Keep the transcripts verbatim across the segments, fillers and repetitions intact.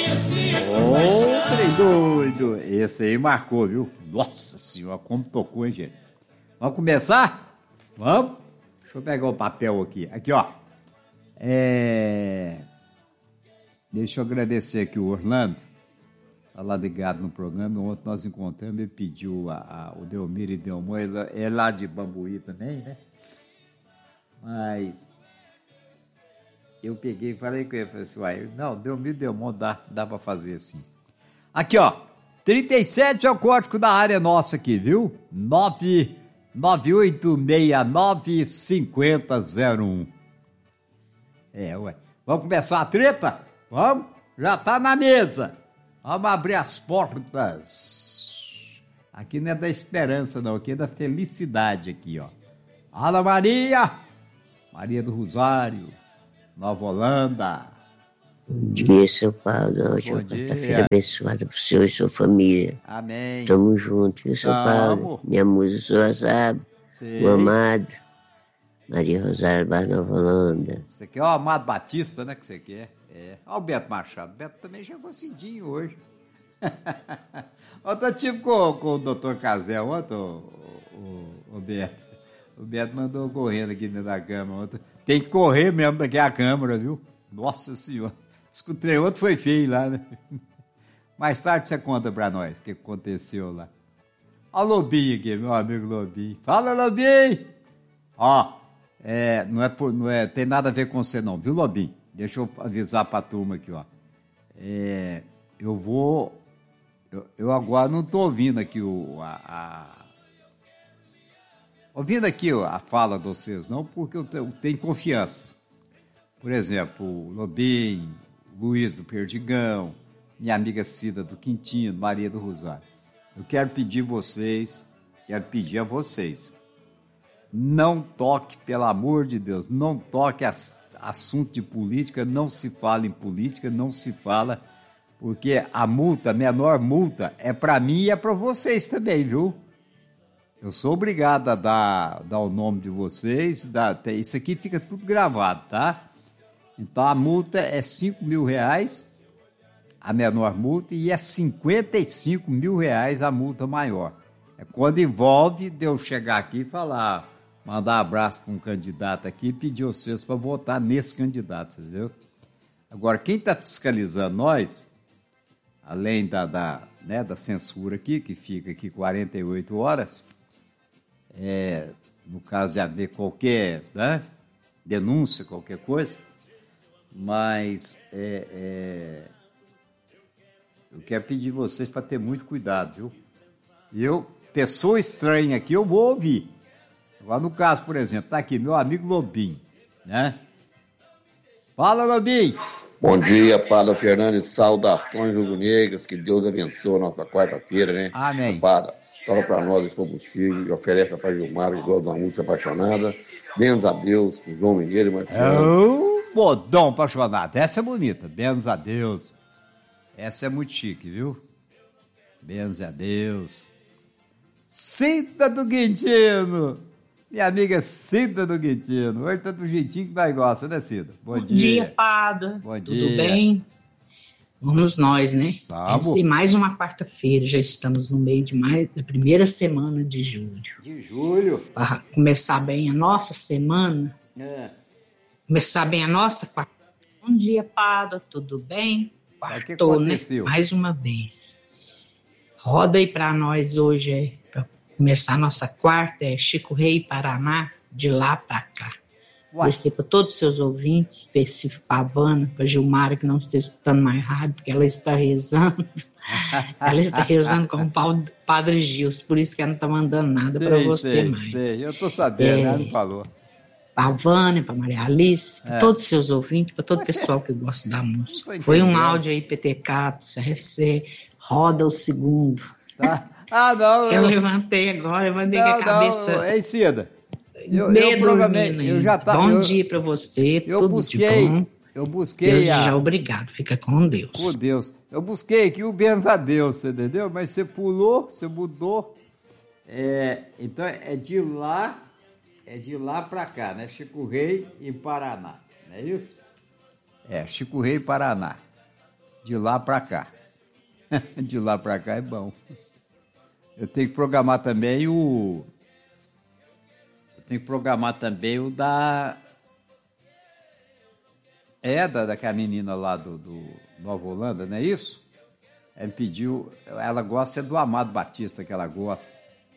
Ô, trem doido. Esse aí marcou, viu? Nossa senhora, como tocou, hein, gente? Vamos começar? Vamos? Deixa eu pegar o papel aqui. Aqui, ó. É... Deixa eu agradecer aqui o Orlando. Tá lá ligado no programa. Ontem nós encontramos, ele pediu a, a, o Delmiro e Delmor. Ele é lá de Bambuí também, né? Mas... eu peguei e falei com ele, falei assim, uai, não, deu mil, deu mão, dá, dá pra fazer assim. Aqui, ó, trinta e sete é o código da área nossa aqui, viu? nove nove oito seis nove cinco zero zero um. É, ué. Vamos começar a treta? Vamos? Já tá na mesa. Vamos abrir as portas. Aqui não é da esperança, não, aqui é da felicidade aqui, ó. Fala, Maria! Maria do Rosário. Nova Holanda. Bom dia, São Paulo. Hoje é uma quarta-feira abençoada para o senhor e sua família. Amém. Tamo junto, viu, São Tamo. Paulo? Minha musa, sua sabe. O amado. Maria Rosário, Bar Nova Holanda. Você quer o Amado Batista, né, que você quer? É. Olha o Beto Machado. O Beto também chegou cedinho hoje. Ontem eu tive com, com o doutor Casel, ontem, o, o, o Beto. O Beto mandou correndo aqui dentro da cama ontem. Tem que correr mesmo daqui a câmara, viu? Nossa senhora. Escutei, outro foi feio lá, né? Mais tarde você conta pra nós o que aconteceu lá. Olha o Lobinho aqui, meu amigo Lobinho. Fala, Lobinho! Ó, é, não, é por, não é, tem nada a ver com você não, viu, Lobinho? Deixa eu avisar pra turma aqui, ó. É, eu vou... Eu, eu agora não tô ouvindo aqui o... A, a, ouvindo aqui a fala de vocês, não, porque eu tenho confiança. Por exemplo, o Lobinho, Luiz do Perdigão, minha amiga Cida do Quintino, Maria do Rosário. Eu quero pedir vocês, quero pedir a vocês, não toque, pelo amor de Deus, não toque assunto de política, não se fala em política, não se fala, porque a multa, a menor multa, é para mim e é para vocês também, viu? Eu sou obrigado a dar, dar o nome de vocês, dar, isso aqui fica tudo gravado, tá? Então a multa é cinco mil reais, a menor multa, e é cinquenta e cinco mil reais a multa maior. É quando envolve de eu chegar aqui e falar, mandar um abraço para um candidato aqui e pedir vocês para votar nesse candidato, entendeu? Agora, quem está fiscalizando nós, além da, da, né, da censura aqui, que fica aqui quarenta e oito horas... É, no caso de haver qualquer, né, denúncia, qualquer coisa, mas é, é, eu quero pedir vocês para ter muito cuidado, viu? Eu, pessoa estranha aqui, eu vou ouvir. Agora, no caso, por exemplo, tá aqui meu amigo Lobinho, né? Fala, Lobinho! Bom dia, Padre Fernandes, saudações rubro-negras, que Deus abençoe a nossa quarta-feira, né? Amém. Padre, toca para nós, se for possível, e oferece para Gilmar, que gosta de uma música apaixonada. Benza a Deus, com João Mineiro e Marcelo. Oh, modão apaixonado. Essa é bonita. Benza a Deus. Essa é muito chique, viu? Benza a Deus. Cida do Quintino. Minha amiga Cida do Quintino. Hoje tá do jeitinho que nós gosta, né, Cida? Bom, Bom dia. dia, Padre. Bom Tudo dia. bem? Vamos nós, né? Vamos. Essa é mais uma quarta-feira, já estamos no meio de mais, da primeira semana de julho. De julho. Para começar bem a nossa semana, É. começar bem a nossa quarta. Bom dia, Padre, tudo bem? Mas o que Quartou, né? aconteceu? Mais uma vez. Roda aí para nós hoje, é, para começar a nossa quarta, é Chico Rei, Paraná, de lá para cá. Agradecer para todos os seus ouvintes, específico para a Havana, para a Gilmara, que não esteja escutando mais rádio, porque ela está rezando. Ela está rezando com o Padre Gilson, por isso que ela não está mandando nada para você sei, mais. Sei. Eu estou sabendo, É, ela me falou. Para a Havana, para a Maria Alice, para É. todos os seus ouvintes, para todo o Mas pessoal que gosta da música. tô Foi um entendendo. áudio aí, P T K, C R C, roda o segundo. Tá? Ah, não. Eu levantei agora, eu mandei não, com a cabeça. Não, ei, Cida. Eu, Bem eu programei, dormindo eu ainda. já tava, Bom eu, dia para você, eu tudo busquei, de bom. eu busquei Deus a... já obrigado, fica com Deus. Com Deus. Eu busquei aqui o benza a Deus, você entendeu? Mas você pulou, você mudou. É, então é de lá, é de lá para cá, né? Chico Rei e Paraná, não é isso? É, Chico Rei e Paraná. de lá para cá. De lá para cá é bom. Eu tenho que programar também o... Eu tenho que programar também o da... É, da, daquela menina lá do, do Nova Holanda, não é isso? Ela me pediu... Ela gosta é do Amado Batista, que ela gosta.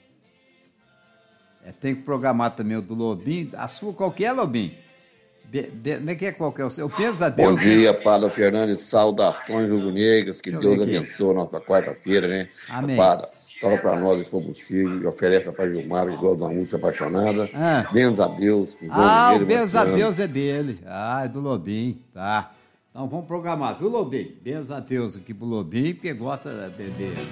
É, tem que programar também o do Lobinho. A sua qual que é, Lobinho? Como é que é qual que é o seu? Pensa a Deus. Bom dia, Padre Fernandes. Saudações rubro-negras. Que Deus abençoe a nossa quarta-feira, né? Amém. Padre, toca para nós, se for possível, e oferece para Gilmar, que gosta de uma música apaixonada. Ah. Benza a Deus. Ah, o Benza a Deus é dele. Ah, é do Lobinho, tá. Então vamos programar, viu, Lobinho? Benza a Deus aqui pro Lobinho, porque gosta de beber.